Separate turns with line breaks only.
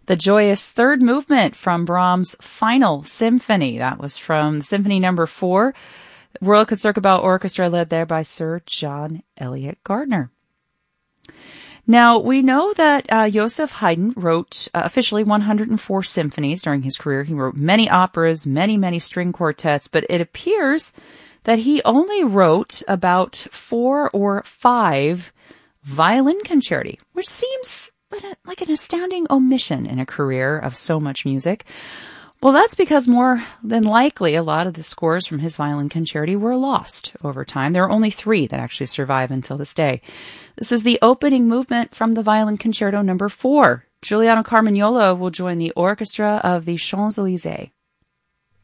The joyous third movement from Brahms' Final Symphony. That was from Symphony Number 4, Royal Concertgebouw Orchestra, led there by Sir John Eliot Gardiner. Now, we know that Joseph Haydn wrote officially 104 symphonies during his career. He wrote many operas, many string quartets, but it appears that he only wrote about 4 or 5 violin concerti, which seems like an astounding omission in a career of so much music. Well, that's because more than likely a lot of the scores from his violin concerti were lost over time. There are only 3 that actually survive until this day. This is the opening movement from the Violin Concerto Number 4. Giuliano Carmagnola will join the orchestra of the Champs-Élysées.